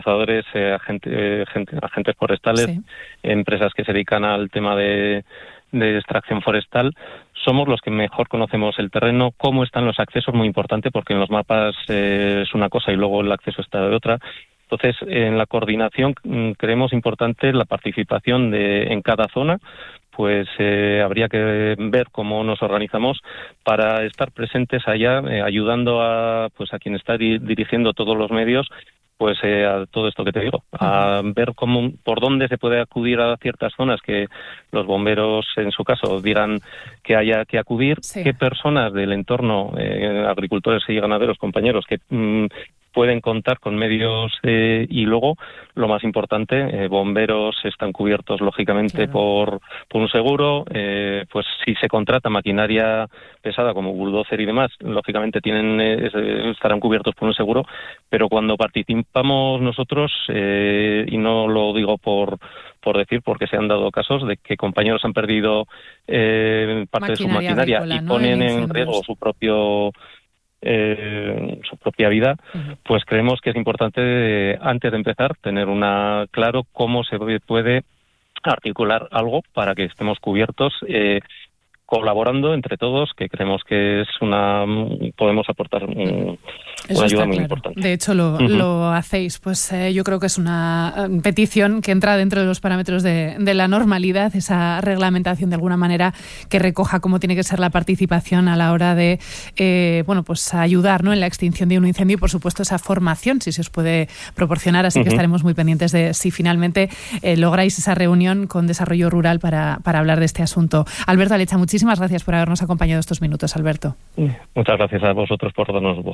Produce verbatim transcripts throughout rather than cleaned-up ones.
cazadores, eh, agentes, eh, gente, agentes forestales, sí. empresas que se dedican al tema de, de extracción forestal, somos los que mejor conocemos el terreno, cómo están los accesos, muy importante, porque en los mapas eh, es una cosa y luego el acceso está de otra. Entonces, en la coordinación creemos importante la participación de en cada zona, pues eh, habría que ver cómo nos organizamos para estar presentes allá, eh, ayudando a pues a quien está di- dirigiendo todos los medios, pues eh, a todo esto que te digo, a ver cómo, por dónde se puede acudir a ciertas zonas que los bomberos, en su caso, dirán que haya que acudir, sí. qué personas del entorno, eh, agricultores y ganaderos, compañeros, que mmm, pueden contar con medios eh, y luego, lo más importante, eh, bomberos están cubiertos lógicamente claro. por, por un seguro, eh, pues si se contrata maquinaria pesada como bulldozer y demás, lógicamente tienen eh, estarán cubiertos por un seguro, pero cuando participamos nosotros, eh, y no lo digo por por decir, porque se han dado casos de que compañeros han perdido eh, parte maquinaria de su maquinaria agrícola, y ¿no? ponen en riesgo su propio Eh, su propia vida, uh-huh. pues creemos que es importante, eh, antes de empezar, tener una claro cómo se puede articular algo para que estemos cubiertos, eh, colaborando entre todos, que creemos que es una podemos aportar un, una ayuda muy claro. importante. De hecho, lo, uh-huh. lo hacéis. Pues eh, yo creo que es una petición que entra dentro de los parámetros de, de la normalidad, esa reglamentación de alguna manera que recoja cómo tiene que ser la participación a la hora de eh, bueno, pues ayudar, ¿no?, en la extinción de un incendio y, por supuesto, esa formación, si se os puede proporcionar. Así uh-huh. que estaremos muy pendientes de si finalmente eh, lográis esa reunión con Desarrollo Rural para, para hablar de este asunto. Alberto Alecha, muchísimas Muchísimas gracias por habernos acompañado estos minutos, Alberto. Muchas gracias a vosotros por darnos voz.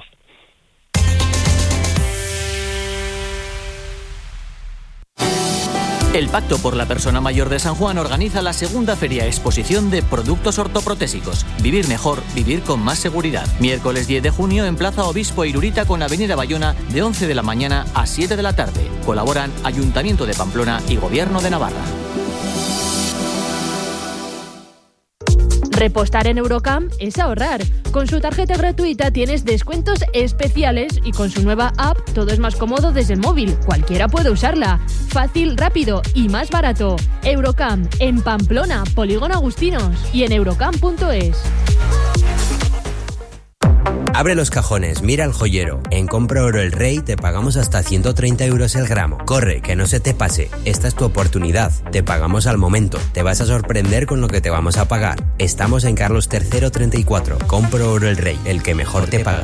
El Pacto por la Persona Mayor de San Juan organiza la segunda feria exposición de productos ortoprotésicos. Vivir mejor, vivir con más seguridad. Miércoles diez de junio en Plaza Obispo Irurita con Avenida Bayona de once de la mañana a siete de la tarde. Colaboran Ayuntamiento de Pamplona y Gobierno de Navarra. Repostar en Eurocam es ahorrar. Con su tarjeta gratuita tienes descuentos especiales y con su nueva app todo es más cómodo desde el móvil. Cualquiera puede usarla. Fácil, rápido y más barato. Eurocam en Pamplona, Polígono Agustinos y en eurocam punto es. Abre los cajones, mira el joyero. En Compra Oro El Rey te pagamos hasta ciento treinta euros el gramo. Corre, que no se te pase. Esta es tu oportunidad. Te pagamos al momento. Te vas a sorprender con lo que te vamos a pagar. Estamos en Carlos tercero treinta y cuatro. Compra Oro El Rey, el que mejor te paga.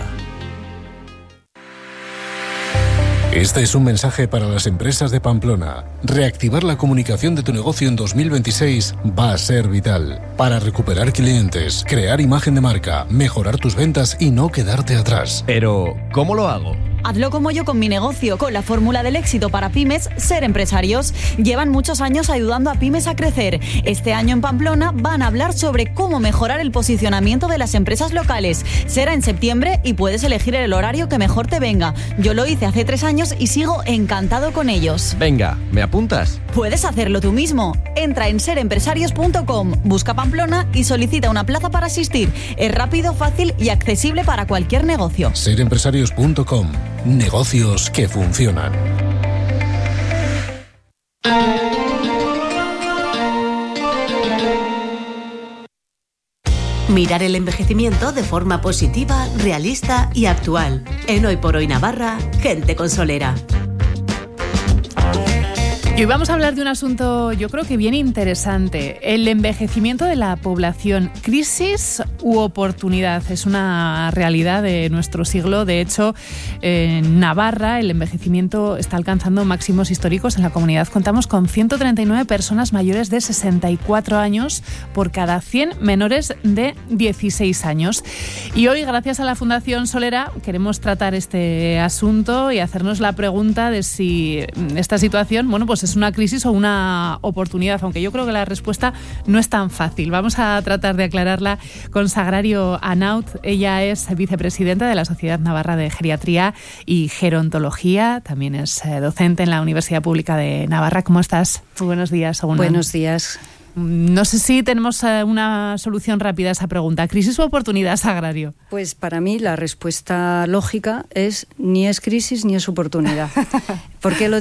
Este es un mensaje para las empresas de Pamplona. Reactivar la comunicación de tu negocio en dos mil veintiséis va a ser vital. Para recuperar clientes, crear imagen de marca, mejorar tus ventas y no quedarte atrás. Pero, ¿cómo lo hago? Hazlo como yo con mi negocio, con la fórmula del éxito para pymes, Ser Empresarios. Llevan muchos años ayudando a pymes a crecer. Este año en Pamplona van a hablar sobre cómo mejorar el posicionamiento de las empresas locales. Será en septiembre y puedes elegir el horario que mejor te venga. Yo lo hice hace tres años y sigo encantado con ellos. Venga, ¿me apuntas? Puedes hacerlo tú mismo. Entra en ser empresarios punto com, busca Pamplona y solicita una plaza para asistir. Es rápido, fácil y accesible para cualquier negocio. ser empresarios punto com. Negocios que funcionan. Mirar el envejecimiento de forma positiva, realista y actual. En Hoy por Hoy Navarra, gente con solera. Y hoy vamos a hablar de un asunto, yo creo que bien interesante, el envejecimiento de la población. ¿Crisis u oportunidad? Es una realidad de nuestro siglo. De hecho, en Navarra el envejecimiento está alcanzando máximos históricos. En la comunidad contamos con ciento treinta y nueve personas mayores de sesenta y cuatro años por cada cien menores de dieciséis años. Y hoy, gracias a la Fundación Solera, queremos tratar este asunto y hacernos la pregunta de si esta situación, bueno, pues es una crisis o una oportunidad, aunque yo creo que la respuesta no es tan fácil. Vamos a tratar de aclararla con Sagrario Anaut. Ella es vicepresidenta de la Sociedad Navarra de Geriatría y Gerontología. También es docente en la Universidad Pública de Navarra. ¿Cómo estás? Muy buenos días, Egunon. Buenos días. No sé si tenemos una solución rápida a esa pregunta. ¿Crisis o oportunidad, Sagrario? Pues para mí la respuesta lógica es ni es crisis ni es oportunidad. ¿Por qué lo